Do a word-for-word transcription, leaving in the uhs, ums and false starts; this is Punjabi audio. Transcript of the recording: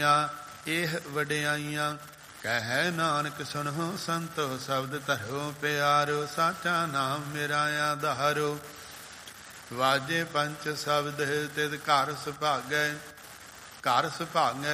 ਇਹ ਵਡਿਆਈਆਂ। ਕਹਿ ਨਾਨਕ ਸੁਣੋ ਸੰਤੋ ਸ਼ਬਦ ਧਰੋ ਪਿਆਰੋ। ਸਾਚਾ ਨਾਮ ਮੇਰਾ ਆਧਾਰੋ। ਵਾਜੇ ਪੰਚ ਸ਼ਬਦ ਤਿਤ ਘਰ ਸੁਭਾਗੈ। ਘਰ ਸੁਭਾਗੈ